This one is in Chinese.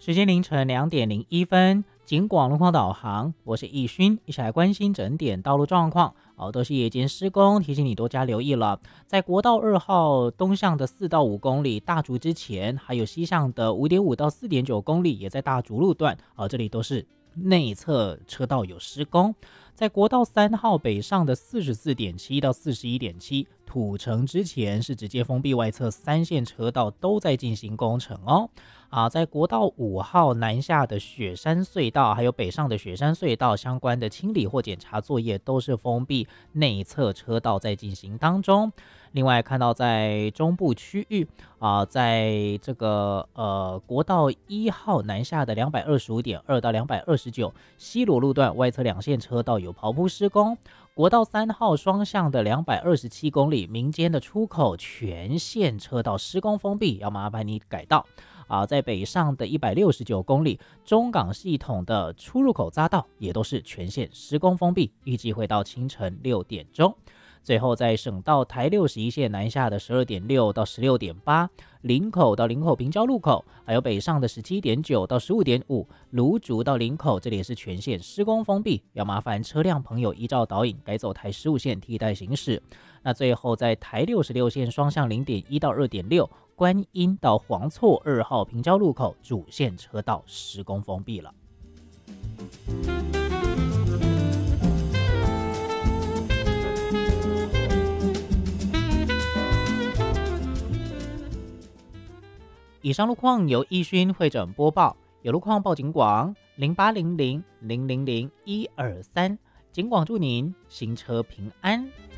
时间凌晨2:01，警广路况导航，我是易勋，一起来关心整点道路状况。都是夜间施工，提醒你多加留意了。在国道2号东向的4到5公里大竹之前，还有西向的5.5到4.9公里，也在大竹路段，这里都是内侧车道有施工。在国道3号北上的44.7到41.7土城之前，是直接封闭外侧3线车道都在进行工程哦。在国道5号南下的雪山隧道，还有北上的雪山隧道相关的清理或检查作业都是封闭内侧车道在进行当中。另外看到在中部区域在这个国道1号南下的225.2到229西螺路段外侧2线车道有刨铺施工。国道3号双向的227公里民间的出口全线车道施工封闭，要麻烦你改道。在北上的169公里中港系统的出入口匝道也都是全线施工封闭，预计会到清晨6点钟。最后在省道台61线南下的12.6到16.8林口到林口平交路口，还有北上的17.9到15.5芦竹到林口，这里也是全线施工封闭，要麻烦车辆朋友依照导引改走台15线替代行驶。那最后在台66线双向0.1到2.6观音到黄厝2号平交路口主线车道施工封闭了。以上路况由易勋会诊播报，有路况报警广0800000123，警广祝您行车平安。